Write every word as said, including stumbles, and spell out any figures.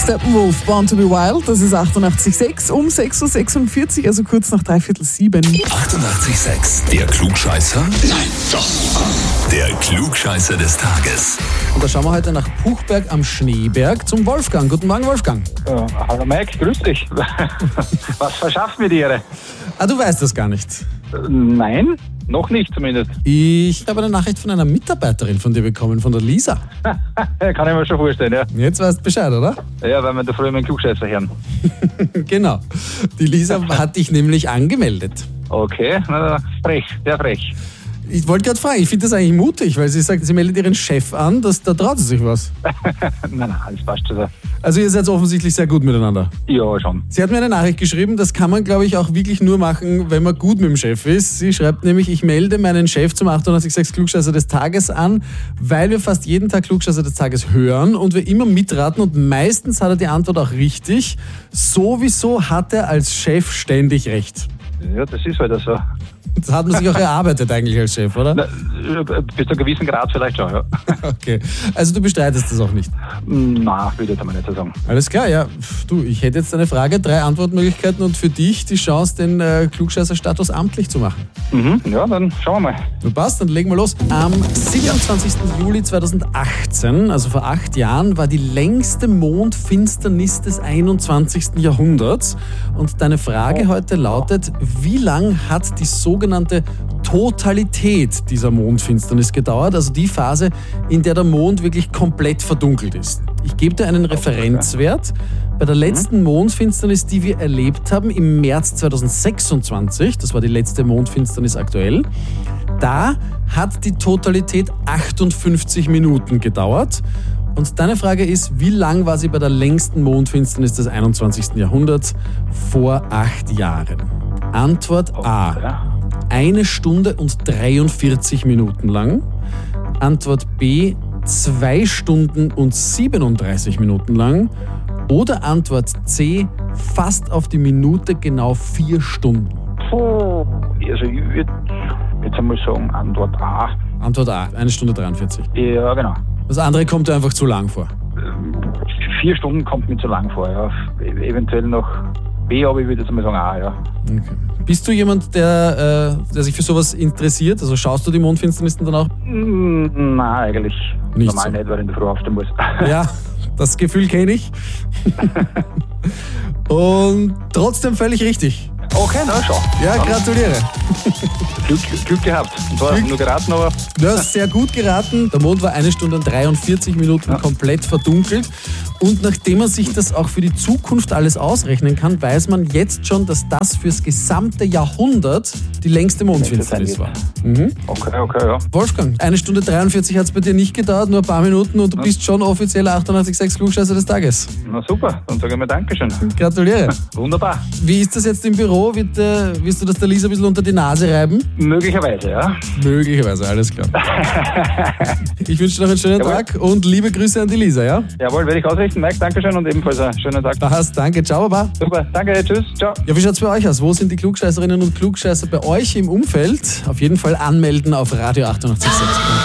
Steppenwolf, Born to be Wild, das ist achtundachtzig Komma sechs um sechs Uhr sechsundvierzig, also kurz nach dreiviertel sieben. achtundachtzig Komma sechs, der Klugscheißer? Nein, doch. Der Klugscheißer des Tages. Und da schauen wir heute nach Puchberg am Schneeberg zum Wolfgang. Guten Morgen, Wolfgang. Uh, hallo Mike, grüß dich. Was verschafft mir die Ehre? Ah, du weißt das gar nicht. Uh, nein, noch nicht zumindest. Ich habe eine Nachricht von einer Mitarbeiterin von dir bekommen, von der Lisa. Kann ich mir schon vorstellen, ja. Jetzt weißt du Bescheid, oder? Ja, weil wir da früher mit dem Klugscheißer hören. Genau. Die Lisa hat dich nämlich angemeldet. Okay, na, frech, sehr frech. Ich wollte gerade fragen, ich finde das eigentlich mutig, weil sie sagt, sie meldet ihren Chef an, dass, da traut sie sich was. nein, nein, alles passt schon so. Also ihr seid offensichtlich sehr gut miteinander. Ja, schon. Sie hat mir eine Nachricht geschrieben, das kann man, glaube ich, auch wirklich nur machen, wenn man gut mit dem Chef ist. Sie schreibt nämlich, ich melde meinen Chef zum achtundachtzig Komma sechs Klugscheißer des Tages an, weil wir fast jeden Tag Klugscheißer des Tages hören und wir immer mitraten und meistens hat er die Antwort auch richtig. Sowieso hat er als Chef ständig recht. Ja, das ist halt so. Das hat man sich auch erarbeitet eigentlich als Chef, oder? Na, bis zu einem gewissen Grad vielleicht schon, ja. Okay, also du bestreitest das auch nicht? Na, würde ich jetzt mal nicht so sagen. Alles klar, ja. Du, ich hätte jetzt eine Frage, drei Antwortmöglichkeiten und für dich die Chance, den äh, Klugscheißer-Status amtlich zu machen. Mhm, ja, dann schauen wir mal. Du passt, dann legen wir los. Am siebenundzwanzigsten Juli zweitausendachtzehn, also vor acht Jahren, war die längste Mondfinsternis des einundzwanzigsten Jahrhunderts. Und deine Frage heute lautet, wie lang hat die sogenannte Totalität dieser Mondfinsternis gedauert? Also die Phase, in der der Mond wirklich komplett verdunkelt ist. Ich gebe dir einen Referenzwert. Bei der letzten Mondfinsternis, die wir erlebt haben, im März zweitausendsechsundzwanzig, das war die letzte Mondfinsternis aktuell, da hat die Totalität achtundfünfzig Minuten gedauert. Und deine Frage ist, wie lang war sie bei der längsten Mondfinsternis des einundzwanzigsten Jahrhunderts vor acht Jahren? Antwort A, eine Stunde und dreiundvierzig Minuten lang. Antwort B, zwei Stunden und siebenunddreißig Minuten lang. Oder Antwort C, fast auf die Minute genau vier Stunden. Puh, also ich würde jetzt einmal sagen, Antwort A. Antwort A, eine Stunde dreiundvierzig. Ja, genau. Das andere kommt dir einfach zu lang vor. Vier Stunden kommt mir zu lang vor, ja. Eventuell noch B, aber ich würde jetzt einmal sagen A, ja. Okay. Bist du jemand, der, äh, der sich für sowas interessiert? Also schaust du die Mondfinsternissen dann auch? Nein, eigentlich Nicht normal so. nicht, weil ich in der Früh aufstehen muss. Ja, das Gefühl kenne ich. Und trotzdem völlig richtig. Okay, na schau. Ja, Dann gratuliere. Glück, Glück gehabt. Und zwar Glück. nur geraten, aber Du hast sehr gut geraten. Der Mond war eine Stunde und dreiundvierzig Minuten Ja. komplett verdunkelt. Und nachdem man sich das auch für die Zukunft alles ausrechnen kann, weiß man jetzt schon, dass das fürs gesamte Jahrhundert die längste Mondfinsternis war. Mhm. okay, okay, ja. Wolfgang, eine Stunde dreiundvierzig hat es bei dir nicht gedauert, nur ein paar Minuten und du bist schon offiziell achtundachtzig Komma sechs Klugscheißer des Tages. Na super, dann sage ich mal Dankeschön. Gratuliere. Wunderbar. Wie ist das jetzt im Büro? Wird, äh, wirst du das der Lisa ein bisschen unter die Nase reiben? Möglicherweise, ja. Möglicherweise, alles klar. Ich wünsche dir noch einen schönen Jawohl. Tag und liebe Grüße an die Lisa, ja? Jawohl, werde ich ausrichten. Mike, Dankeschön und ebenfalls einen schönen Tag. Passt, danke, ciao, Baba. Super, danke, tschüss, ciao. Ja, wie schaut's bei euch aus? Wo sind die Klugscheißerinnen und Klugscheißer bei euch im Umfeld? Auf jeden Fall anmelden auf Radio achtundachtzig Komma sechs.